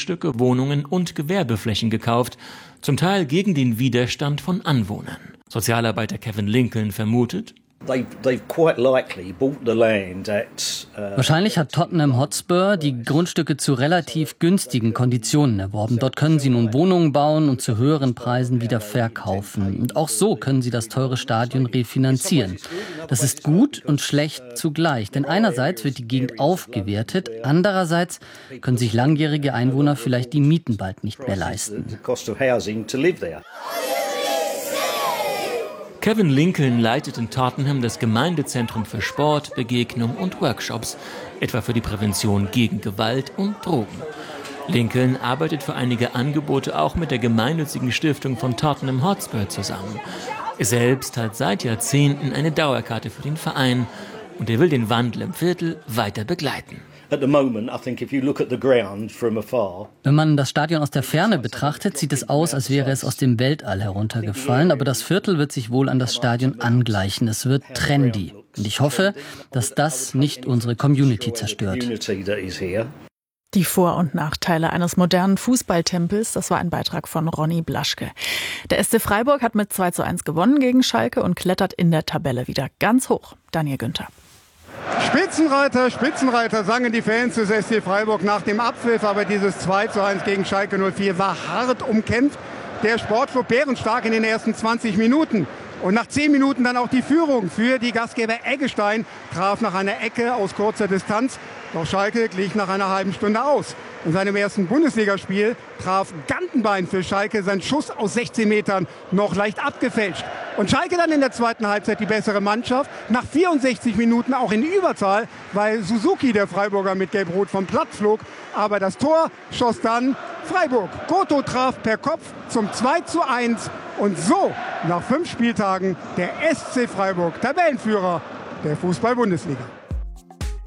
Grundstücke, Wohnungen und Gewerbeflächen gekauft, zum Teil gegen den Widerstand von Anwohnern. Sozialarbeiter Kevin Lincoln vermutet: Wahrscheinlich hat Tottenham Hotspur die Grundstücke zu relativ günstigen Konditionen erworben. Dort können sie nun Wohnungen bauen und zu höheren Preisen wieder verkaufen. Und auch so können sie das teure Stadion refinanzieren. Das ist gut und schlecht zugleich. Denn einerseits wird die Gegend aufgewertet, andererseits können sich langjährige Einwohner vielleicht die Mieten bald nicht mehr leisten. Kevin Lincoln leitet in Tottenham das Gemeindezentrum für Sport, Begegnung und Workshops, etwa für die Prävention gegen Gewalt und Drogen. Lincoln arbeitet für einige Angebote auch mit der gemeinnützigen Stiftung von Tottenham Hotspur zusammen. Er selbst hat seit Jahrzehnten eine Dauerkarte für den Verein und er will den Wandel im Viertel weiter begleiten. Wenn man das Stadion aus der Ferne betrachtet, sieht es aus, als wäre es aus dem Weltall heruntergefallen. Aber das Viertel wird sich wohl an das Stadion angleichen. Es wird trendy. Und ich hoffe, dass das nicht unsere Community zerstört. Die Vor- und Nachteile eines modernen Fußballtempels, das war ein Beitrag von Ronny Blaschke. Der SC Freiburg hat mit 2:1 gewonnen gegen Schalke und klettert in der Tabelle wieder ganz hoch. Daniel Günther. Spitzenreiter, Spitzenreiter, sangen die Fans des SC Freiburg nach dem Abpfiff. Aber dieses 2:1 gegen Schalke 04 war hart umkämpft. Der Sportclub bärenstark in den ersten 20 Minuten. Und nach 10 Minuten dann auch die Führung für die Gastgeber Eggestein. Traf nach einer Ecke aus kurzer Distanz. Doch Schalke glich nach einer halben Stunde aus. In seinem ersten Bundesligaspiel traf Gantenbein für Schalke sein Schuss aus 16 Metern noch leicht abgefälscht. Und Schalke dann in der zweiten Halbzeit die bessere Mannschaft. Nach 64 Minuten auch in Überzahl, weil Suzuki, der Freiburger, mit Gelb-Rot vom Platz flog. Aber das Tor schoss dann Freiburg. Goto traf per Kopf zum 2:1. Und so, nach 5 Spieltagen, der SC Freiburg, Tabellenführer der Fußball-Bundesliga.